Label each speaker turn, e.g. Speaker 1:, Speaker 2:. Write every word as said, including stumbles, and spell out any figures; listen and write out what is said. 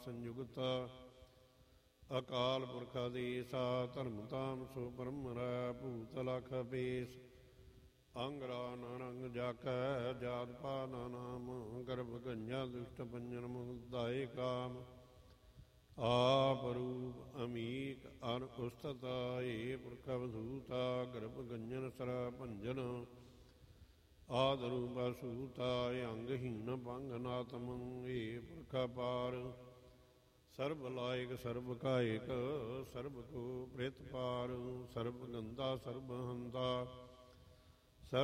Speaker 1: ਸੰਯੁਗਤ ਅਕਾਲ ਪੁਰਖ ਆਦੇਸਾ ਧਰਮ ਧਾਮ ਸੋ ਬ੍ਰਹਮ ਰੈ ਭੂਤ ਲਖ ਬੇਸ ਅੰਗਰਾ ਨਾਨੰਗ ਜਾਕੈ ਜਾਤ ਪਾ ਨਾ ਨਾਮ ਗਰਭ ਗੰਜਾ ਦੁਸ਼ਟ ਪੰਜਨ ਮੁਦਾਏ ਕਾਮ ਆਪ ਰੂਪ ਅਮੀਕ ਅਨ ਉਸਤਤਾ ਏ ਪੁਰਖ ਅਵਧੂਤਾ ਗਰਭ ਗੰਜਨ ਸਰਾ ਭੰਜਨ ਆਦ ਰੂਪ ਅਸੂਤਾ ਅੰਗਹੀਨ ਭੰਗ ਨਾਤਮੰ ਏ ਪੁਰਖ ਪਾਰ ਸਰਬ ਲਾਇਕ ਸਰਬ ਕਾਇਕ ਸਰਬ ਕੋ ਪ੍ਰਿਤ ਪਾਰ ਸਰਬ ਗੰਦਾ ਸਰਬ ਹੰਦਾ